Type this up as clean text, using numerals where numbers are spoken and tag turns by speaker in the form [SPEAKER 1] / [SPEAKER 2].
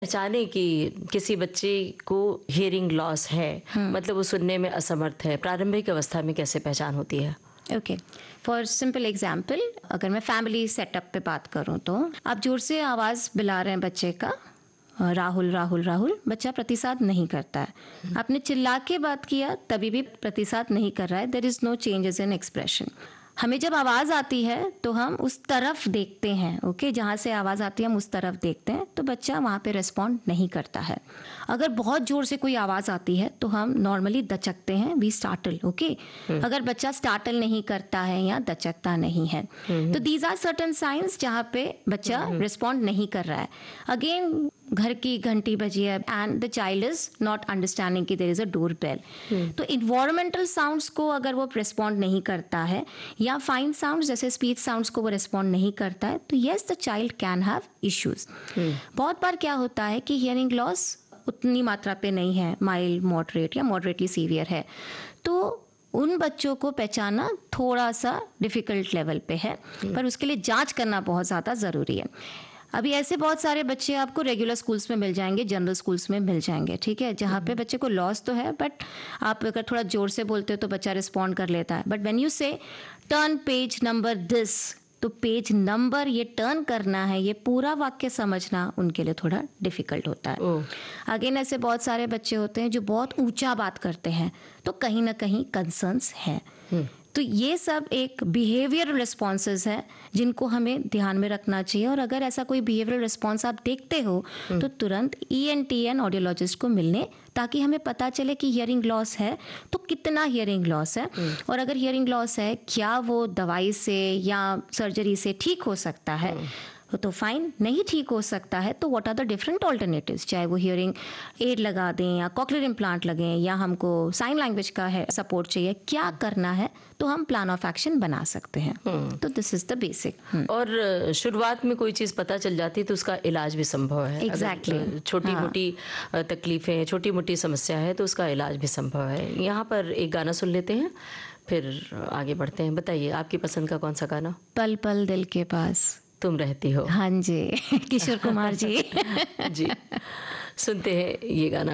[SPEAKER 1] पहचाने कि किसी बच्चे को हियरिंग लॉस है, मतलब वो सुनने में असमर्थ है, प्रारंभिक अवस्था में कैसे पहचान होती है?
[SPEAKER 2] ओके, फॉर सिंपल एग्जाम्पल, अगर मैं फैमिली सेटअप पे बात करूँ तो आप जोर से आवाज़ बुला रहे हैं बच्चे का, राहुल राहुल राहुल, बच्चा प्रतिसाद नहीं करता है। आपने चिल्ला के बात किया तभी भी प्रतिसाद नहीं कर रहा है। There is no changes in expression. हमें जब आवाज़ आती है तो हम उस तरफ देखते हैं, ओके, जहाँ से आवाज़ आती है हम उस तरफ देखते हैं, तो बच्चा वहाँ पे रिस्पॉन्ड नहीं करता है। अगर बहुत ज़ोर से कोई आवाज़ आती है तो हम नॉर्मली दचकते हैं, वी स्टार्टल, ओके। अगर बच्चा स्टार्टल नहीं करता है या दचकता नहीं है, तो दीज आर सर्टन साइंस जहाँ पे बच्चा रिस्पॉन्ड नहीं कर रहा है। अगेन, घर की घंटी बजी है and the child is not understanding कि there is a door bell, तो इन्वायरमेंटल साउंड्स को अगर वो रिस्पॉन्ड नहीं करता है या फाइन साउंड्स जैसे स्पीच साउंड्स को वो रिस्पॉन्ड नहीं करता है, तो yes, the child can have issues. बहुत बार क्या होता है कि हियरिंग लॉस उतनी मात्रा पे नहीं है, माइल्ड, मॉडरेट या मॉडरेटली सीवियर है, तो उन बच्चों को पहचानना थोड़ा सा डिफिकल्ट लेवल पे है, पर उसके लिए जांच करना बहुत ज़्यादा ज़रूरी है। अभी ऐसे बहुत सारे बच्चे आपको रेगुलर स्कूल्स में मिल जाएंगे, जनरल स्कूल्स में मिल जाएंगे, ठीक है, जहाँ पे बच्चे को लॉस तो है, बट आप अगर थोड़ा जोर से बोलते हो तो बच्चा रिस्पॉन्ड कर लेता है। बट व्हेन यू से टर्न पेज नंबर दिस, तो पेज नंबर ये टर्न करना है, ये पूरा वाक्य समझना उनके लिए थोड़ा डिफिकल्ट होता है। अगेन, ऐसे बहुत सारे बच्चे होते हैं जो बहुत ऊंचा बात करते हैं, तो कहीं ना कहीं कंसर्न्स है। तो ये सब एक बिहेवियर रिस्पॉन्सेज है जिनको हमें ध्यान में रखना चाहिए, और अगर ऐसा कोई बिहेवियरल रिस्पॉन्स आप देखते हो तो तुरंत ENT एंड ऑडियोलॉजिस्ट को मिलने, ताकि हमें पता चले कि हियरिंग लॉस है तो कितना हियरिंग लॉस है, और अगर हियरिंग लॉस है क्या वो दवाई से या सर्जरी से ठीक हो सकता है, तो फाइन। नहीं ठीक हो सकता है तो what are the different alternatives, चाहे वो हियरिंग एड लगा दें या कॉक्लियर इम्प्लांट लगें या हमको साइन लैंग्वेज का है सपोर्ट चाहिए, क्या करना है, तो हम प्लान ऑफ एक्शन बना सकते हैं। तो दिस इज द बेसिक।
[SPEAKER 1] और शुरुआत में कोई चीज़ पता चल जाती तो उसका इलाज भी संभव है।
[SPEAKER 2] एग्जैक्टली,
[SPEAKER 1] छोटी मोटी तकलीफें, छोटी मोटी समस्या है तो उसका इलाज भी संभव है। यहाँ पर एक गाना सुन लेते हैं, फिर आगे बढ़ते हैं। बताइए, आपकी पसंद का कौन सा गाना?
[SPEAKER 2] पल पल दिल के पास
[SPEAKER 1] तुम रहती हो।
[SPEAKER 2] हाँ जी, किशोर कुमार जी।
[SPEAKER 1] जी, सुनते हैं ये गाना।